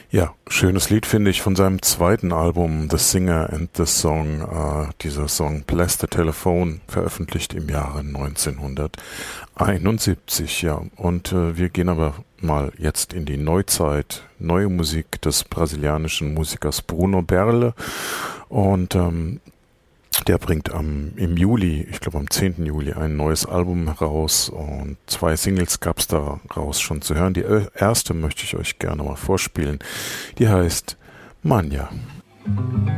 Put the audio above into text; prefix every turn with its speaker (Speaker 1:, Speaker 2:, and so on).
Speaker 1: Ja, schönes Lied finde ich von seinem zweiten Album The Singer and the Song. Dieser Song Bless the Telephone, veröffentlicht im Jahre 1971. Ja, und wir gehen aber mal jetzt in die Neuzeit. Neue Musik des brasilianischen Musikers Bruno Berle. Und der bringt im Juli, ich glaube am 10. Juli, ein neues Album heraus und 2 Singles gab es daraus schon zu hören. Die erste möchte ich euch gerne mal vorspielen. Die heißt Manja.